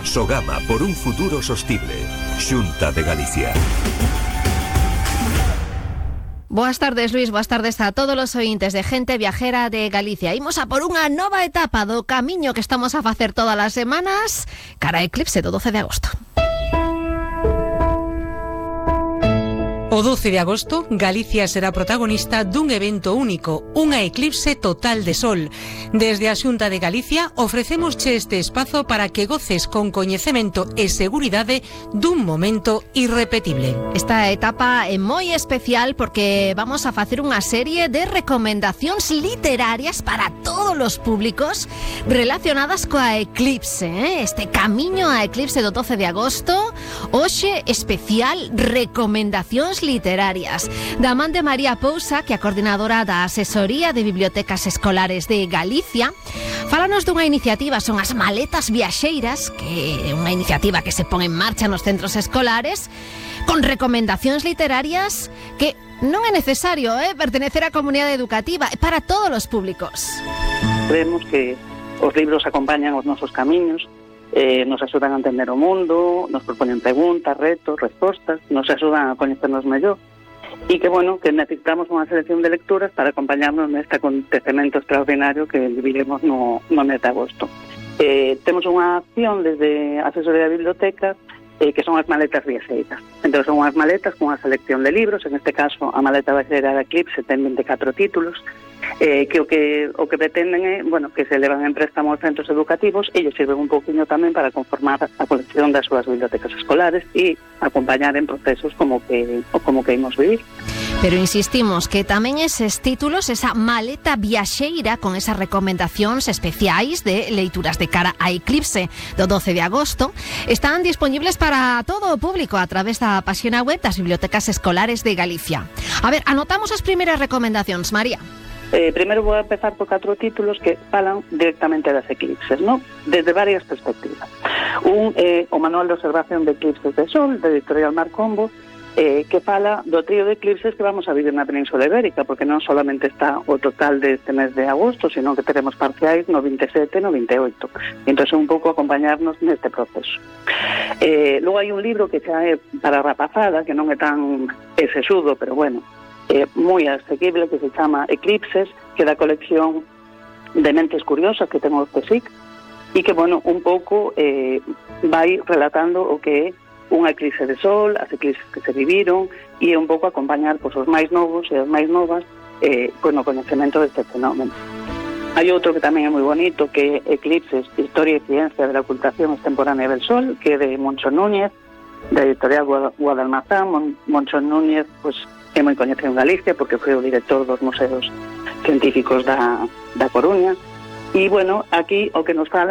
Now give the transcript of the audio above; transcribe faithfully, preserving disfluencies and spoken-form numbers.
Sogama por un futuro sostible. Xunta de Galicia. Boas tardes, Luis, boas tardes a todos os ointes de Gente Viajera de Galicia. Imos a por unha nova etapa do camiño que estamos a facer todas as semanas cara a eclipse do doce de agosto. O doce de agosto, Galicia será protagonista dun evento único, unha eclipse total de sol. Desde a Xunta de Galicia ofrecémosche este espazo para que goces con coñecemento e seguridade dun momento irrepetible. Esta etapa é moi especial porque vamos a facer unha serie de recomendacións literarias para todos os públicos relacionadas coa eclipse, eh? Este camiño a eclipse do doce de agosto, hoxe especial recomendacións literarias da man de María Pousa, que é a coordinadora da Asesoría de Bibliotecas Escolares de Galicia. Fálanos dunha iniciativa, son as maletas viaxeiras, que é unha iniciativa que se pon en marcha nos centros escolares con recomendacións literarias que non é necesario eh, pertenecer á comunidade educativa, é para todos os públicos. Creemos que os libros acompañan os nosos camiños, Eh, nos axudan a entender o mundo, nos proponen preguntas, retos, respostas, nos axudan a coñecernos mellor e que, bueno, que necesitamos unha selección de lecturas para acompañarnos neste acontecemento extraordinario que viviremos no, no mes de agosto. Eh, temos unha acción desde a Asesoría de Bibliotecas eh, que son as maletas viaxeiras. Entón son unhas maletas con unha selección de libros, en este caso a maleta viaxeira da Eclipse ten vinte e catro títulos, Eh, que o que o que pretenden é, bueno, que se levan en préstamo aos centros educativos e ellos sirven un pouquinho tamén para conformar a colección das súas bibliotecas escolares e acompañar en procesos como que o como que imos vivir. Pero insistimos que tamén eses títulos, esa maleta viaxeira con esas recomendacións especiais de leituras de cara a eclipse do doce de agosto, están disponibles para todo o público a través da página web das Bibliotecas Escolares de Galicia. A ver, anotamos as primeiras recomendacións, María. Eh, primeiro vou a empezar por catro títulos que falan directamente das eclipses, ¿no? Desde varias perspectivas. Un é eh, o Manual de Observación de Eclipses de Sol, da editorial Marcombo, eh, que fala do trío de eclipses que vamos a vivir na Península Ibérica, porque non solamente está o total deste mes de agosto, sino que teremos parciais no vinte e sete e no vinte e oito. Entón, un pouco acompañarnos neste proceso. Eh, logo hai un libro que xa é para rapazada, que non é tan exesudo, pero bueno, Eh, moi asequible, que se chama Eclipses, que é da colección de Mentes Curiosas que ten o C S I C e que, bueno, un pouco eh, vai relatando o que é unha eclipse de sol, as eclipses que se viviron e un pouco acompañar pois, os máis novos e as máis novas eh, pois, no coñecemento deste fenómeno. Hai outro que tamén é moi bonito, que é Eclipses, Historia e Ciencia de la Ocultación Extemporánea del Sol, que é de Moncho Núñez, da editorial Guadalmazán. Mon, Moncho Núñez, pois, é moi coñecido en Galicia porque foi o director dos museos científicos da, da Coruña e, bueno, aquí o que nos fala